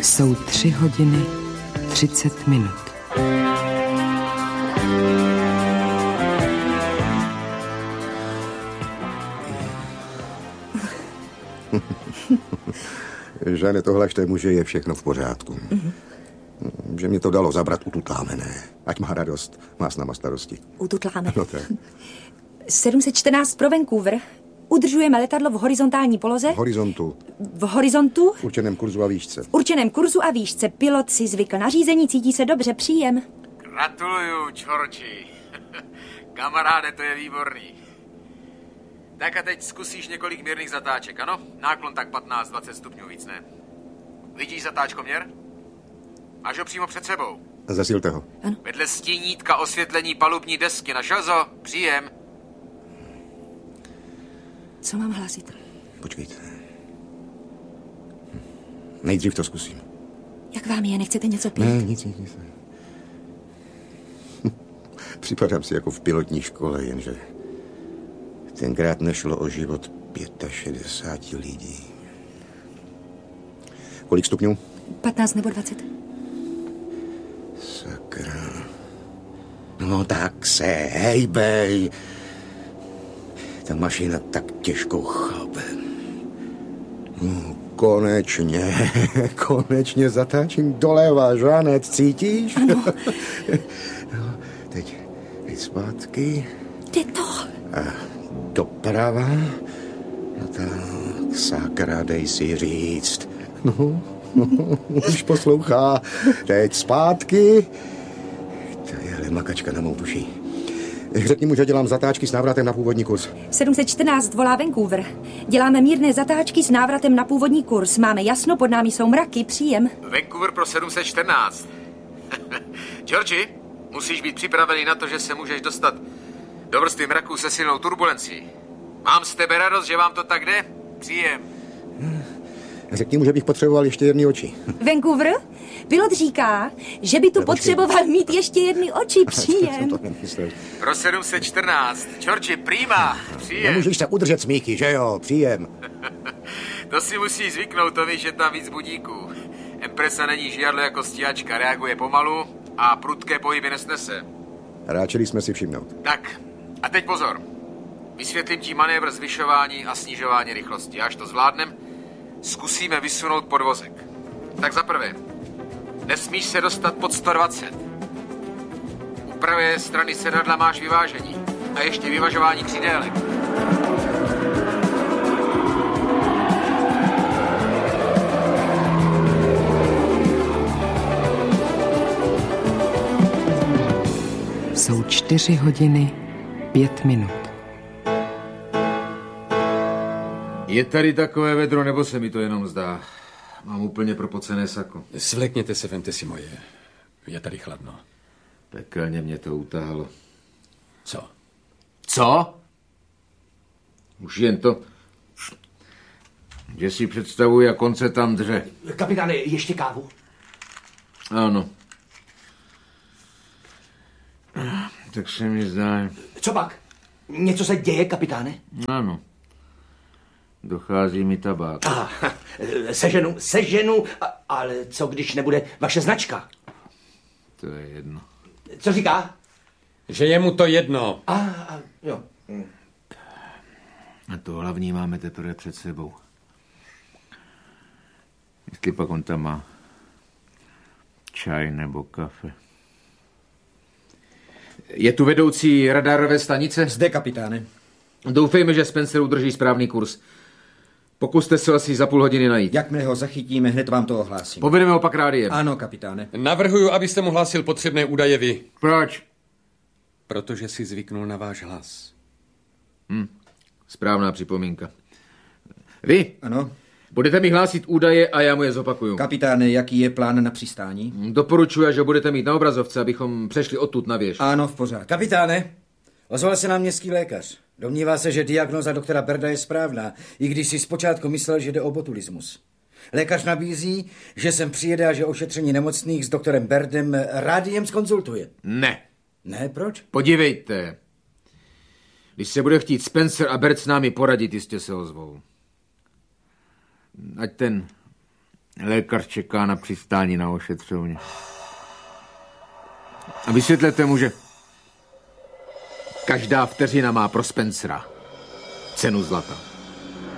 Jsou 3 hodiny 30 minut. Žane, tohle až té muže je všechno v pořádku. Že mě to dalo zabrat, ututláme, ne? Ať má radost, má s náma starosti. Ututláme. No tak. 714 pro Vancouver. Udržujeme letadlo v horizontální poloze. V horizontu. V horizontu. V určeném kurzu a výšce. V určeném kurzu a výšce. Pilot si zvykl na řízení, cítí se dobře, příjem. Gratuluju, Georgi. Kamaráde, to je výborný. Tak a teď zkusíš několik mírných zatáček, ano? Náklon tak 15-20 stupňů víc, ne? Vidíš zatáčkoměr? Máš ho přímo před sebou. Zasilte ho. Ano. Vedle stínítka osvětlení palubní desky. Našel zo? Příjem. Co mám hlásit? Počkejte. Nejdřív to zkusím. Jak vám je? Nechcete něco pít? Ne, nic. Připadám si jako v pilotní škole, jenže tenkrát nešlo o život 65 lidí. Kolik stupňů? 15 nebo 20. Sakra. No tak se hejbej. Ta mašina tak těžko chápe. No, konečně zatáčím doleva, Žanet, cítíš? Ano. No, teď zpátky. Jde to. A doprava. No tak, sakra, dej si říct. No, už poslouchá. Teď zpátky. To je makačka na mou duši. Řekni mu, že dělám zatáčky s návratem na původní kurz. 714 volá Vancouver. Děláme mírné zatáčky s návratem na původní kurz. Máme jasno, pod námi jsou mraky, příjem. Vancouver pro 714. Georgi, musíš být připravený na to, že se můžeš dostat do vrstvy mraků se silnou turbulencí. Mám z tebe radost, že vám to tak jde? Příjem. Řekni mu, že bych potřeboval ještě jedny oči. Vancouver? Pilot říká, že by tu potřeboval mít ještě jedny oči, příjem. Pro 714. Georgi, prima. Příjem. Nemůžeš se udržet smíky, že jo? Příjem. To si musí zvyknout, to víš, že tam víc budíků. Empresa není žijadlo jako stíhačka, reaguje pomalu a prudké pohyby nesnese. Ráčili jsme si všimnout. Tak, a teď pozor. Vysvětlím ti manévr zvyšování a snižování rychlosti. Až to zvládnem, zkusíme vysunout podvozek. Tak za prvé, nesmíš se dostat pod 120. U pravé strany sedadla máš vyvážení a ještě vyvažování křídélek. Jsou 4 hodiny 5 minut. Je tady takové vedro, nebo se mi to jenom zdá? Mám úplně propocené sako. Svlekněte se, vemte si moje. Je tady chladno. Pekelně mě to utáhlo. Co? Co? Už jen to, že si představuji, jak on se tam dře. Kapitáne, ještě kávu? Ano. Tak se mi zdá. Co pak? Něco se děje, kapitáne? Ano. Dochází mi tabák. Seženu, ale co když nebude vaše značka? To je jedno. Co říká? Že je mu to jedno. Jo. A to hlavní máme teprve před sebou. Jestli pak on tam má čaj nebo kafe. Je tu vedoucí radarové stanice? Zde, kapitáne. Doufejme, že Spencer udrží správný kurz. Pokuste se asi za půl hodiny najít. Jakmile ho zachytíme, hned vám to ohlásím. Povedeme ho pak rádiem. Ano, kapitáne. Navrhuju, abyste mu hlásil potřebné údaje vy. Proč? Protože si zvyknul na váš hlas. Správná připomínka. Vy? Ano. Budete mi hlásit údaje a já mu je zopakuju. Kapitáne, jaký je plán na přistání? Doporučuji, že budete mít na obrazovce, abychom přešli odtud na věž. Ano, v pořádku. Kapitáne, ozval se nám městský lékař. Domnívá se, že diagnóza doktora Berda je správná, i když si zpočátku myslel, že jde o botulismus. Lékař nabízí, že sem přijede a že ošetření nemocných s doktorem Berdem rádiem zkonzultuje. Ne. Ne, proč? Podívejte. Když se bude chtít Spencer a Bert s námi poradit, jistě se ozvou. Lékař čeká na přistání na ošetřovně. A vysvětlete mu, že každá vteřina má pro Spencera cenu zlata.